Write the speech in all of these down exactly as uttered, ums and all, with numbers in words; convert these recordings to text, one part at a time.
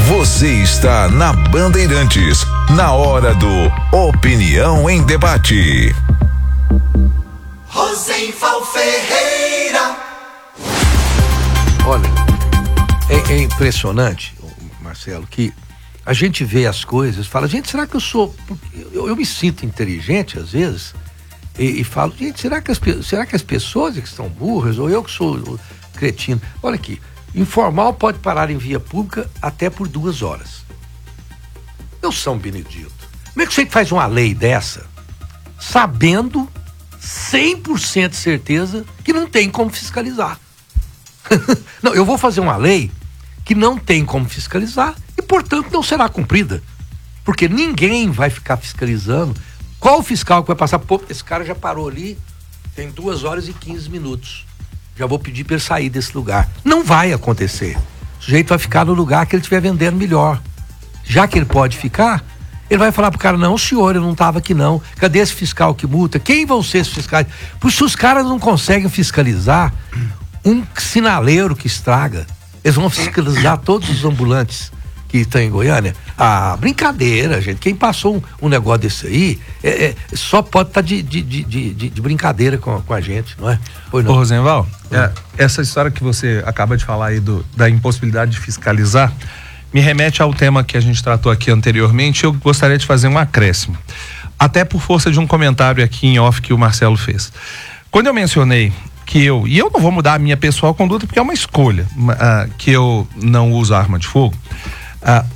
Você está na Bandeirantes, na hora do Opinião em Debate. Rosenval Ferreira. Olha, é, é impressionante, Marcelo, que a gente vê as coisas, fala, gente, será que eu sou... Eu, eu me sinto inteligente às vezes e, e falo, gente, será que, as, será que as pessoas é que estão burras ou eu que sou cretino? Olha aqui, informal pode parar em via pública até por duas horas. Eu São Benedito. Como é que você faz uma lei dessa sabendo cem por cento de certeza que não tem como fiscalizar? Não, eu vou fazer uma lei que não tem como fiscalizar e, portanto, não será cumprida. Porque ninguém vai ficar fiscalizando. Qual o fiscal que vai passar? Pô, esse cara já parou ali, tem duas horas e quinze minutos. Já vou pedir para ele sair desse lugar. Não vai acontecer. O sujeito vai ficar no lugar que ele estiver vendendo melhor. Já que ele pode ficar, ele vai falar pro cara, não, senhor, eu não estava aqui não. Cadê esse fiscal que multa? Quem vão ser esses fiscais? Porque se os caras não conseguem fiscalizar um sinaleiro que estraga, eles vão fiscalizar todos os ambulantes que estão em Goiânia. Ah, brincadeira, gente. Quem passou um, um negócio desse aí é, é, só pode estar tá de, de, de, de, de brincadeira com, com a gente, não é? Ô, Rosenval, é, essa história que você acaba de falar aí do, da impossibilidade de fiscalizar me remete ao tema que a gente tratou aqui anteriormente. Eu gostaria de fazer um acréscimo, até por força de um comentário aqui em off que o Marcelo fez. Quando eu mencionei que eu, e eu não vou mudar a minha pessoal conduta porque é uma escolha, uh, que eu não uso arma de fogo, uh,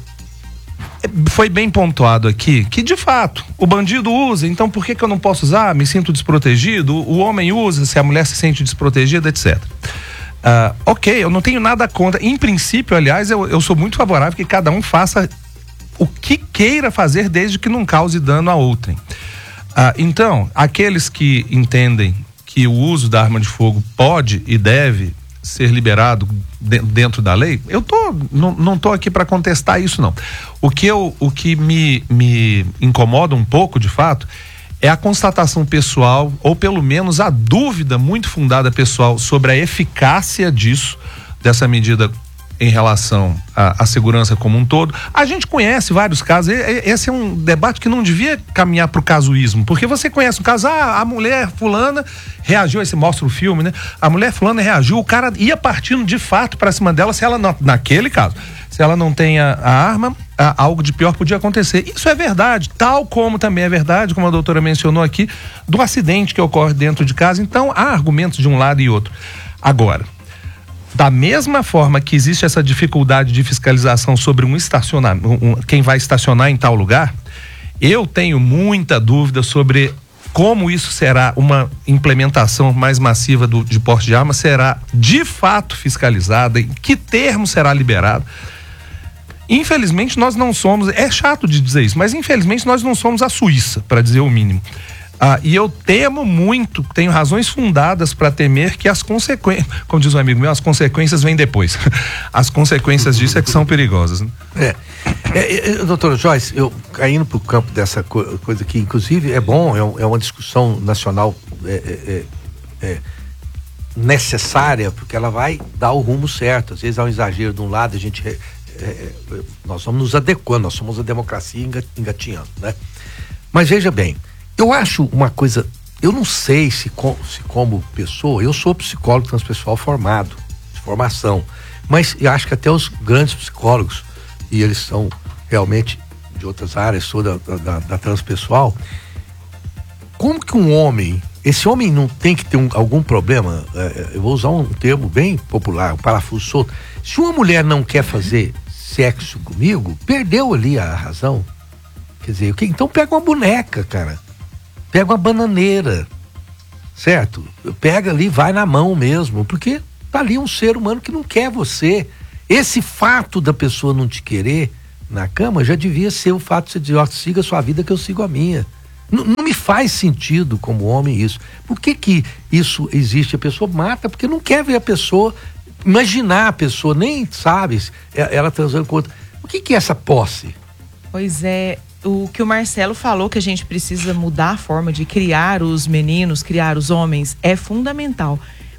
foi bem pontuado aqui que de fato o bandido usa, então por que que eu não posso usar? Me sinto desprotegido, o homem usa, se a mulher se sente desprotegida, etcétera. Uh, ok, eu não tenho nada contra, em princípio, aliás, eu, eu sou muito favorável que cada um faça o que queira fazer desde que não cause dano a outrem. Uh, então, aqueles que entendem que o uso da arma de fogo pode e deve ser liberado de, dentro da lei, eu tô, não, não tô aqui para contestar isso não. O que, eu, o que me, me incomoda um pouco, de fato, é a constatação pessoal, ou pelo menos a dúvida muito fundada pessoal sobre a eficácia disso, dessa medida em relação à, à segurança como um todo. A gente conhece vários casos, esse é um debate que não devia caminhar para o casuísmo, porque você conhece um caso, ah, a mulher fulana reagiu, aí você mostra o filme, né? A mulher fulana reagiu, o cara ia partindo de fato para cima dela, se ela não, naquele caso, se ela não tem a, a arma, a, algo de pior podia acontecer. Isso é verdade, tal como também é verdade, como a doutora mencionou aqui, do acidente que ocorre dentro de casa. Então há argumentos de um lado e outro. Agora, da mesma forma que existe essa dificuldade de fiscalização sobre um estacionamento, um, quem vai estacionar em tal lugar, eu tenho muita dúvida sobre como isso será uma implementação mais massiva do, de porte de arma, será de fato fiscalizada, em que termo será liberado. Infelizmente nós não somos, é chato de dizer isso, mas infelizmente nós não somos a Suíça, para dizer o mínimo. Ah, e eu temo muito, tenho razões fundadas para temer que as consequências, como diz um amigo meu, as consequências vêm depois. As consequências disso é que são perigosas, né? É, é, é doutora Joyce, eu caindo para o campo dessa co- coisa que inclusive é bom, é, um, é uma discussão nacional é, é, é, necessária, porque ela vai dar o rumo certo. Às vezes há um exagero de um lado, a gente é, é, nós vamos nos adequando, nós somos a democracia engatinhando, né? Mas veja bem, eu acho uma coisa, eu não sei se, com, se como pessoa, eu sou psicólogo transpessoal formado, de formação, mas eu acho que até os grandes psicólogos, e eles são realmente de outras áreas, sou da, da, da transpessoal, como que um homem, esse homem não tem que ter um, algum problema, é, eu vou usar um termo bem popular, um parafuso solto, se uma mulher não quer fazer sexo comigo, perdeu ali a razão, quer dizer, okay? Então pega uma boneca, cara, pega uma bananeira, certo? Pega ali, vai na mão mesmo, porque tá ali um ser humano que não quer você. Esse fato da pessoa não te querer na cama já devia ser o fato de você dizer, ó, siga a sua vida que eu sigo a minha. N- não me faz sentido como homem isso. Por que que isso existe? A pessoa mata porque não quer ver a pessoa, imaginar a pessoa, nem sabe, ela transando com outra. O que que é essa posse? Pois é, o que o Marcelo falou, que a gente precisa mudar a forma de criar os meninos, criar os homens, é fundamental.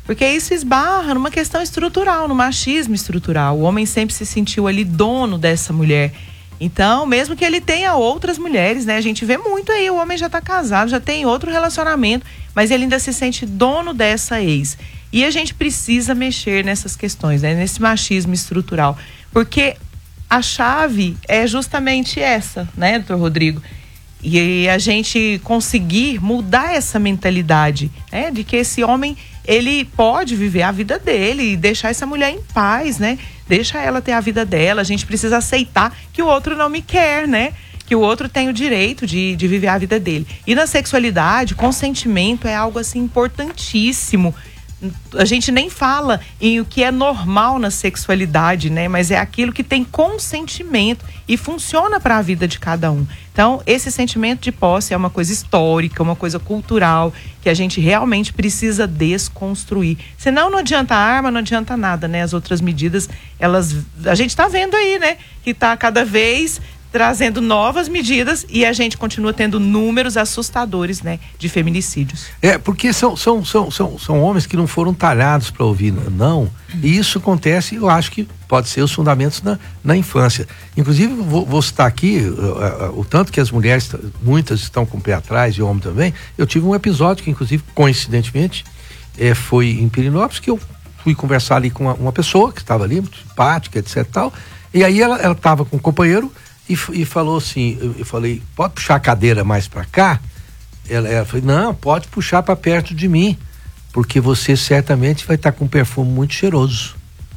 Porque isso esbarra numa questão estrutural, no machismo estrutural. O homem sempre se sentiu ali dono dessa mulher. Então, mesmo que ele tenha outras mulheres, né? A gente vê muito aí, o homem já está casado, já tem outro relacionamento, mas ele ainda se sente dono dessa ex. E a gente precisa mexer nessas questões, né? Nesse machismo estrutural. Porque a chave é justamente essa, né, doutor Rodrigo? E a gente conseguir mudar essa mentalidade, né? De que esse homem, ele pode viver a vida dele e deixar essa mulher em paz, né? Deixa ela ter a vida dela. A gente precisa aceitar que o outro não me quer, né? Que o outro tem o direito de, de viver a vida dele. E na sexualidade, consentimento é algo assim importantíssimo. A gente nem fala em o que é normal na sexualidade, né? Mas é aquilo que tem consentimento e funciona para a vida de cada um. Então, esse sentimento de posse é uma coisa histórica, uma coisa cultural, que a gente realmente precisa desconstruir. Senão não adianta arma, não adianta nada, né? As outras medidas, elas, a gente está vendo aí, né? Que está cada vez trazendo novas medidas e a gente continua tendo números assustadores, né, de feminicídios. É, porque são, são, são, são, são homens que não foram talhados para ouvir não, e isso acontece, eu acho que pode ser os fundamentos na, na infância. Inclusive, vou, vou citar aqui uh, uh, o tanto que as mulheres, muitas estão com o pé atrás, e o homem também. Eu tive um episódio que, inclusive, coincidentemente, é, foi em Pirinópolis, que eu fui conversar ali com uma, uma pessoa que estava ali, muito simpática, etc e tal, e aí ela estava com um companheiro E, e falou assim, eu, eu falei, pode puxar a cadeira mais para cá? Ela, ela falou, não, pode puxar para perto de mim, porque você certamente vai estar tá com um perfume muito cheiroso.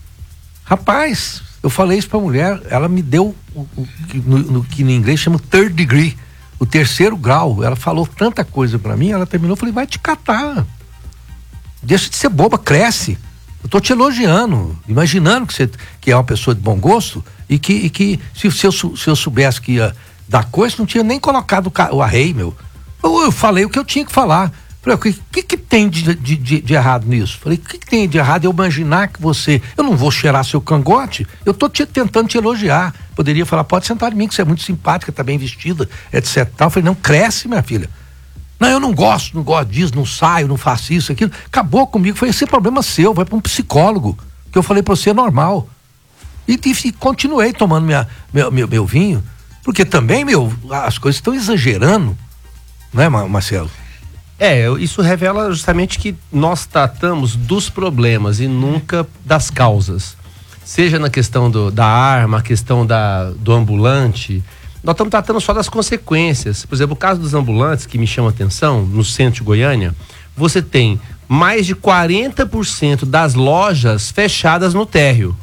Rapaz, eu falei isso para a mulher, ela me deu o, o, no, no que em inglês chama third degree, o terceiro grau. Ela falou tanta coisa para mim, ela terminou, eu falei, vai te catar, deixa de ser boba, cresce. Eu tô te elogiando, imaginando que você que é uma pessoa de bom gosto e que, e que se, se, eu, se eu soubesse que ia dar coisa, não tinha nem colocado o, o arreio, meu. Eu, eu falei o que eu tinha que falar. Falei, o que, que, que tem de, de, de, de errado nisso? Falei, o que, que tem de errado eu imaginar que você... Eu não vou cheirar seu cangote, eu tô te, tentando te elogiar. Poderia falar, pode sentar em mim, que você é muito simpática, tá bem vestida, etc. Tal. Falei, não, cresce, minha filha. Não, eu não gosto, não gosto disso, não saio, não faço isso, aquilo. Acabou comigo, foi esse problema seu, vai para um psicólogo. Que eu falei para você é normal. E, e, e continuei tomando minha, meu, meu, meu vinho, porque também, meu, as coisas estão exagerando, né, Marcelo? É, isso revela justamente que nós tratamos dos problemas e nunca das causas. Seja na questão do, da arma, a questão da, do ambulante, nós estamos tratando só das consequências. Por exemplo, o caso dos ambulantes, que me chama a atenção, no centro de Goiânia, você tem mais de quarenta por cento das lojas fechadas no térreo.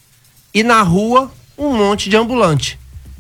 E na rua, um monte de ambulante.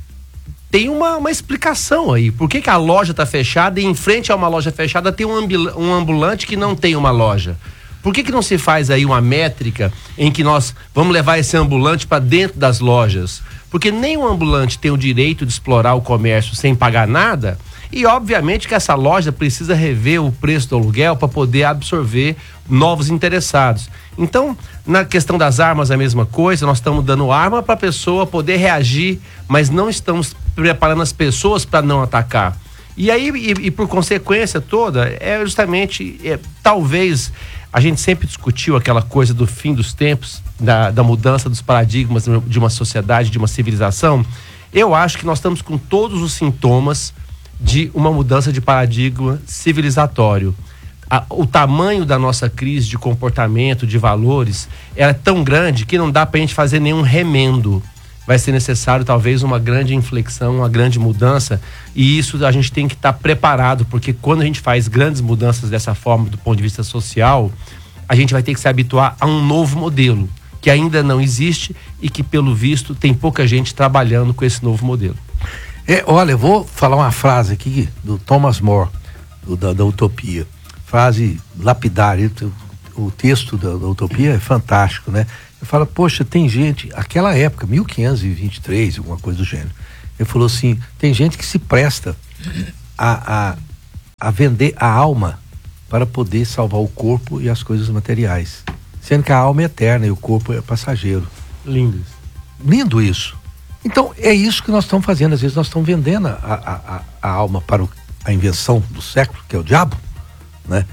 Tem uma, uma explicação aí. Por que que a loja está fechada e em frente a uma loja fechada tem um, ambul- um ambulante que não tem uma loja? Por que que não se faz aí uma métrica em que nós vamos levar esse ambulante para dentro das lojas? Porque nem o ambulante tem o direito de explorar o comércio sem pagar nada e obviamente que essa loja precisa rever o preço do aluguel para poder absorver novos interessados. Então, na questão das armas é a mesma coisa, nós estamos dando arma para a pessoa poder reagir, mas não estamos preparando as pessoas para não atacar. E aí, e, e por consequência toda, é justamente, é, talvez a gente sempre discutiu aquela coisa do fim dos tempos, da, da mudança dos paradigmas de uma sociedade, de uma civilização. Eu acho que nós estamos com todos os sintomas de uma mudança de paradigma civilizatório. A, o tamanho da nossa crise de comportamento, de valores, é tão grande que não dá pra gente fazer nenhum remendo. Vai ser necessário talvez uma grande inflexão, uma grande mudança, e isso a gente tem que estar preparado, porque quando a gente faz grandes mudanças dessa forma do ponto de vista social, a gente vai ter que se habituar a um novo modelo, que ainda não existe e que pelo visto tem pouca gente trabalhando com esse novo modelo. É, olha, eu vou falar uma frase aqui do Thomas More, do, da, da Utopia, frase lapidária. O texto da, da Utopia é fantástico, né? Eu falo, poxa, tem gente, aquela época, mil quinhentos e vinte e três, alguma coisa do gênero, ele falou assim, tem gente que se presta a, a, a vender a alma para poder salvar o corpo e as coisas materiais, sendo que a alma é eterna e o corpo é passageiro. Lindo. Lindo isso. Então, é isso que nós estamos fazendo, às vezes nós estamos vendendo a, a, a, a alma para o, a invenção do século, que é o diabo, né?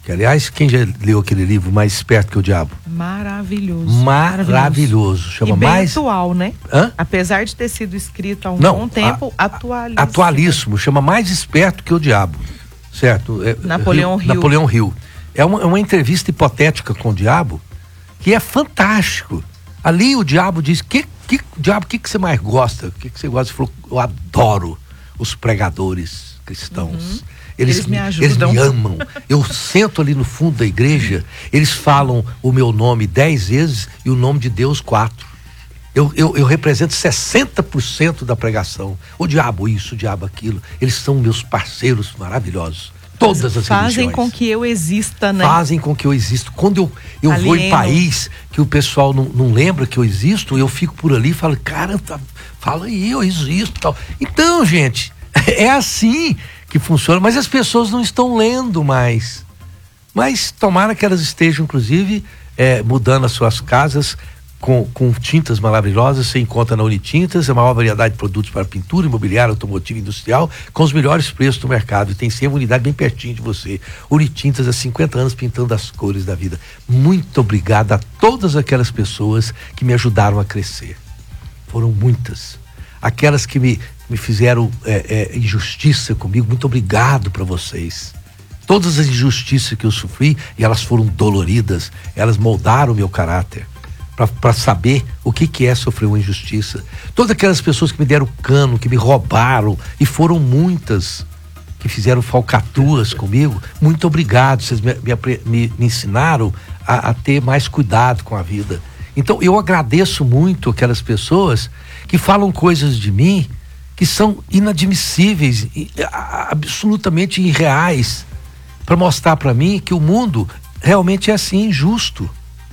Que, aliás, quem já leu aquele livro Mais Esperto que o Diabo? Maravilhoso. Maravilhoso. Chama e bem mais... atual, né? Hã? Apesar de ter sido escrito há um Não, bom tempo, a, atualíssimo. Atualíssimo. Chama Mais Esperto que o Diabo. Certo? É, Napoleão Hill. Napoleão Hill. É uma, é uma entrevista hipotética com o diabo que é fantástico. Ali o diabo diz, que, que, diabo, o que, que você mais gosta? O que, que você gosta? Ele falou, eu adoro os pregadores cristãos. Uhum. Eles, eles me ajudam. Eles me amam. Eu sento ali no fundo da igreja, eles falam o meu nome dez vezes e o nome de Deus quatro. Eu, eu, eu represento sessenta por cento da pregação. O diabo isso, o diabo aquilo. Eles são meus parceiros maravilhosos. Todas as Fazem religiões. com que eu exista, né? Fazem com que eu exista. Quando eu, eu vou em país que o pessoal não, não lembra que eu existo, eu fico por ali e falo, cara, tá, fala aí, eu existo tal. Então, gente, é assim que funciona, mas as pessoas não estão lendo mais. Mas tomara que elas estejam, inclusive, é, mudando as suas casas com, com tintas maravilhosas. Você encontra na Unitintas a maior variedade de produtos para pintura, imobiliária, automotiva e industrial, com os melhores preços do mercado. E tem sempre uma unidade bem pertinho de você. Unitintas há cinquenta anos pintando as cores da vida. Muito obrigado a todas aquelas pessoas que me ajudaram a crescer. Foram muitas. Aquelas que me, me fizeram é, é, injustiça comigo, muito obrigado para vocês. Todas as injustiças que eu sofri, e elas foram doloridas, elas moldaram o meu caráter para saber o que, que é sofrer uma injustiça. Todas aquelas pessoas que me deram cano, que me roubaram, e foram muitas, que fizeram falcatruas comigo, muito obrigado, vocês me, me, me ensinaram a, a ter mais cuidado com a vida. Então eu agradeço muito aquelas pessoas que falam coisas de mim que são inadmissíveis, absolutamente irreais, para mostrar para mim que o mundo realmente é assim, injusto.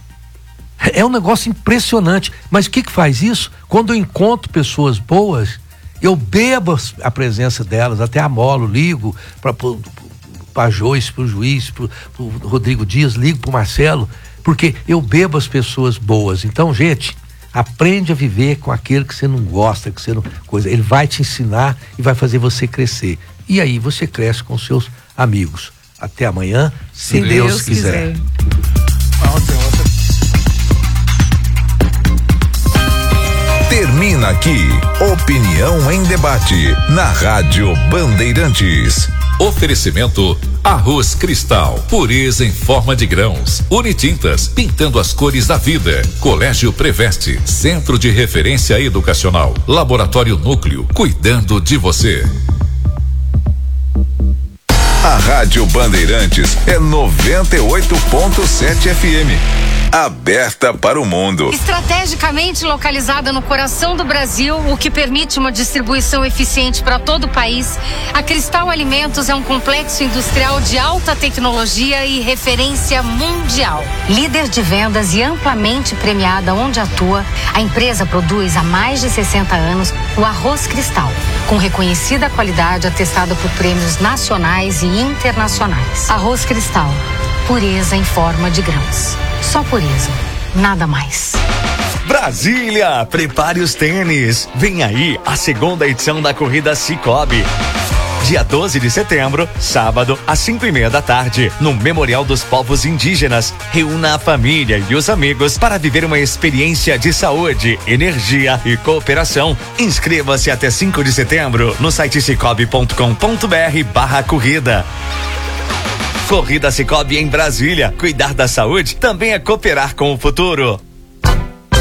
É um negócio impressionante. Mas o que que faz isso? Quando eu encontro pessoas boas, eu bebo a presença delas, até amolo, ligo para a Joyce, para o juiz, para o Rodrigo Dias, ligo para o Marcelo, porque eu bebo as pessoas boas. Então, gente, aprende a viver com aquele que você não gosta, que você não coisa. Ele vai te ensinar e vai fazer você crescer. E aí você cresce com seus amigos. Até amanhã, se, se Deus, Deus quiser. quiser. Termina aqui, Opinião em Debate, na Rádio Bandeirantes. Oferecimento Arroz Cristal, pureza em forma de grãos. Unitintas, pintando as cores da vida. Colégio Preveste, Centro de Referência Educacional. Laboratório Núcleo, cuidando de você. A Rádio Bandeirantes é noventa e oito ponto sete F M. Aberta para o mundo. Estrategicamente localizada no coração do Brasil, o que permite uma distribuição eficiente para todo o país, a Cristal Alimentos é um complexo industrial de alta tecnologia e referência mundial. Líder de vendas e amplamente premiada onde atua, a empresa produz há mais de sessenta anos o arroz Cristal, com reconhecida qualidade atestada por prêmios nacionais e internacionais. Arroz Cristal, pureza em forma de grãos. Só pureza, nada mais. Brasília, prepare os tênis. Vem aí a segunda edição da Corrida Sicoob. Dia doze de setembro, sábado, às cinco e meia da tarde, no Memorial dos Povos Indígenas. Reúna a família e os amigos para viver uma experiência de saúde, energia e cooperação. Inscreva-se até cinco de setembro no site cicobi ponto com ponto br barra corrida. Corrida Sicoob em Brasília. Cuidar da saúde também é cooperar com o futuro.